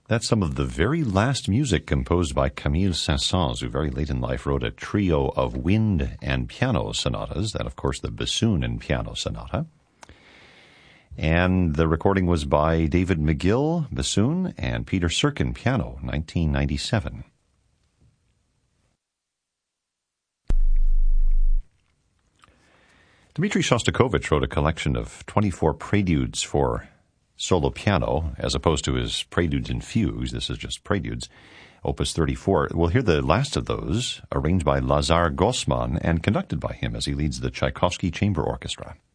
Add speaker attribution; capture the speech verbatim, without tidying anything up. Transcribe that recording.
Speaker 1: That's some of the very last music composed by Camille Saint-Saëns, who very late in life wrote a trio of wind and piano sonatas, and of course the bassoon and piano sonata. And the recording was by David McGill, bassoon, and Peter Serkin, piano, nineteen ninety-seven. Dmitri Shostakovich wrote a collection of twenty-four preludes for solo piano, as opposed to his preludes and fugues. This is just preludes, opus thirty-four. We'll hear the last of those, arranged by Lazar Gossman and conducted by him as he leads the Tchaikovsky Chamber Orchestra.